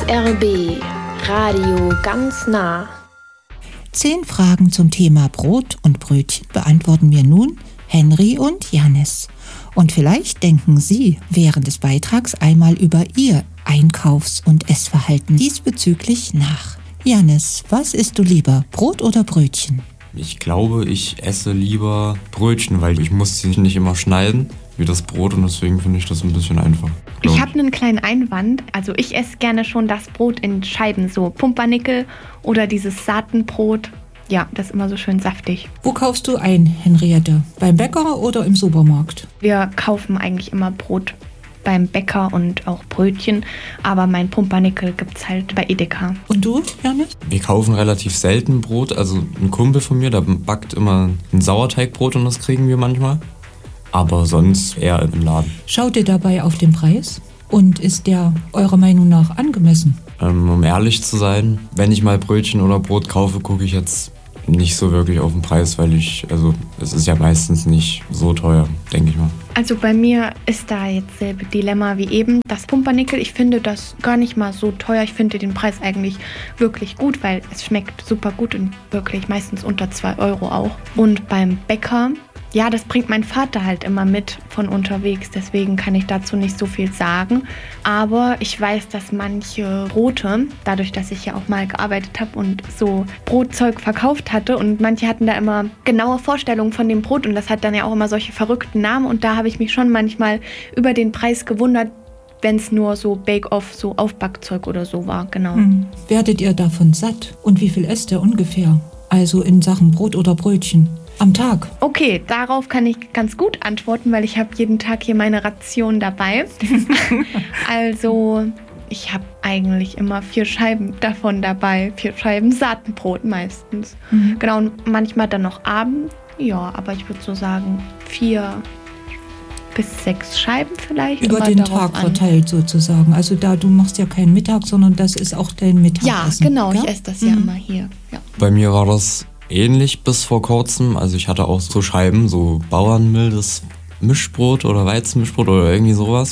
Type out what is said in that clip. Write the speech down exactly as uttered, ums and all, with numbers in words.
R B Radio ganz nah. Zehn Fragen zum Thema Brot und Brötchen beantworten wir nun Henry und Jannis. Und vielleicht denken Sie während des Beitrags einmal über Ihr Einkaufs- und Essverhalten diesbezüglich nach. Jannis, was isst du lieber, Brot oder Brötchen? Ich glaube, ich esse lieber Brötchen, weil ich muss sie nicht immer schneiden wie das Brot und deswegen finde ich das ein bisschen einfach. Ich habe einen kleinen Einwand. Also ich esse gerne schon das Brot in Scheiben, so Pumpernickel oder dieses Saatenbrot. Ja, das ist immer so schön saftig. Wo kaufst du ein, Henriette? Beim Bäcker oder im Supermarkt? Wir kaufen eigentlich immer Brot beim Bäcker und auch Brötchen, aber mein Pumpernickel gibt's halt bei Edeka. Und du, Jannis? Wir kaufen relativ selten Brot. Also ein Kumpel von mir, der backt immer ein Sauerteigbrot und das kriegen wir manchmal. Aber sonst eher im Laden. Schaut ihr dabei auf den Preis? Und ist der eurer Meinung nach angemessen? Ähm, um ehrlich zu sein, wenn ich mal Brötchen oder Brot kaufe, gucke ich jetzt nicht so wirklich auf den Preis, weil ich, also es ist ja meistens nicht so teuer, denke ich mal. Also bei mir ist da jetzt selbe Dilemma wie eben. Das Pumpernickel, ich finde das gar nicht mal so teuer. Ich finde den Preis eigentlich wirklich gut, weil es schmeckt super gut und wirklich meistens unter zwei Euro auch. Und beim Bäcker, ja, das bringt mein Vater halt immer mit von unterwegs, deswegen kann ich dazu nicht so viel sagen. Aber ich weiß, dass manche Brote, dadurch, dass ich ja auch mal gearbeitet habe und so Brotzeug verkauft hatte und manche hatten da immer genaue Vorstellungen von dem Brot und das hat dann ja auch immer solche verrückten Namen und da habe ich mich schon manchmal über den Preis gewundert, wenn es nur so Bake-Off, so Aufbackzeug oder so war, genau. Hm. Werdet ihr davon satt? Und wie viel esst ihr ungefähr? Also in Sachen Brot oder Brötchen? Am Tag? Okay, darauf kann ich ganz gut antworten, weil ich habe jeden Tag hier meine Ration dabei. Also ich habe eigentlich immer vier Scheiben davon dabei. Vier Scheiben Saatenbrot meistens. Mhm. Genau, und manchmal dann noch Abend. Ja, aber ich würde so sagen vier bis sechs Scheiben vielleicht. Über den Tag an. Verteilt sozusagen. Also da, du machst ja keinen Mittag, sondern das ist auch dein Mittagessen. Ja, genau, ja? Ich esse das ja mhm. immer hier. Ja. Bei mir war das ähnlich bis vor kurzem. Also ich hatte auch so Scheiben, so bauernmildes Mischbrot oder Weizenmischbrot oder irgendwie sowas.